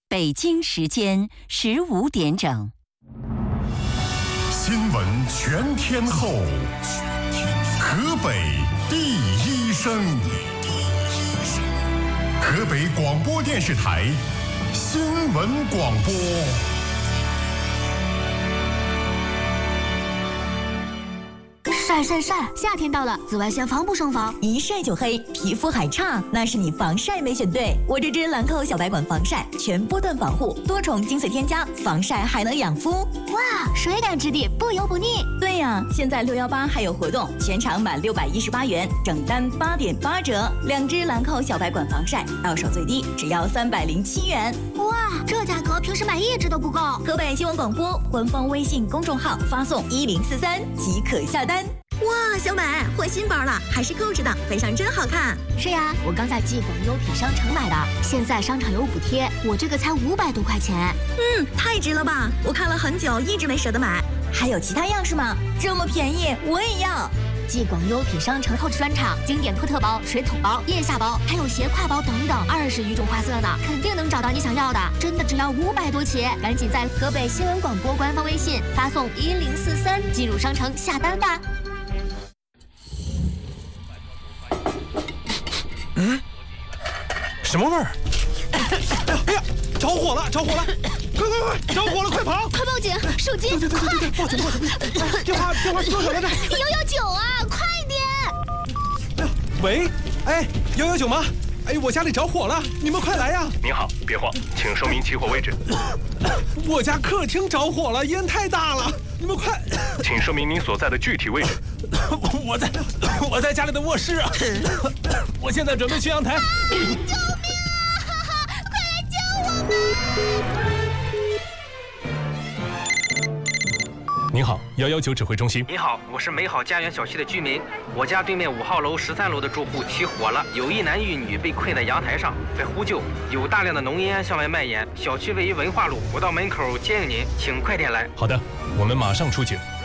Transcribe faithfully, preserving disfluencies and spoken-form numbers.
北京时间十五点整。 新闻全天候，河北第一声，河北广播电视台新闻广播。 晒晒晒！夏天到了，紫外线防不胜防， 一晒就黑，皮肤还差，那是你防晒没选对。我这支兰蔻小白管防晒，全波段防护，多重精粹添加，防晒还能养肤。 哇，水感质地，不油不腻。 对呀，现在六幺八还有活动，全场满六百一十八元，整单八点八折。两支兰蔻小白管防晒，到手最低只要三百零七元。 哇，这价格平时买一支都不够。 河北新闻广播官方微信公众号发送一零四三即可下单。哇，小美换新包了，还是购置的，背上真好看。 是呀，我刚在纪广优品商城买的，现在商场有补贴，我这个才五百多块钱。 嗯，太值了吧！我看了很久，一直没舍得买。还有其他样式吗？这么便宜，我也要。 纪广优品商城透支专场，经典托特包、水桶包、腋下包，还有斜挎包等等，二十余种花色呢，肯定能找到你想要的。真的只要五百多起，赶紧在河北新闻广播官方微信发送一零四三进入商城下单吧。 嗯，什么味儿？哎呀，着火了，着火了！快快快，着火了，快跑！ 快报警！手机， 对对对对对，报警报警！电话电话是多少来着？ 一一九啊，快点！ 喂，哎，一一九吗？哎，我家里着火了，你们快来呀！ 您好，别慌，请说明起火位置。 我家客厅着火了，烟太大了，你们快！ 请说明您所在的具体位置。 我在我在家里的卧室啊，我现在准备去阳台。 啊！救命啊！快来救我们！ 您好，一一九指挥中心。 您好，我是美好家园小区的居民。我家对面五号楼、十三楼的住户起火了，有一男一女被困在阳台上，在呼救，有大量的浓烟向外蔓延。小区位于文化路，我到门口接应您，请快点来。 好的，我们马上出警。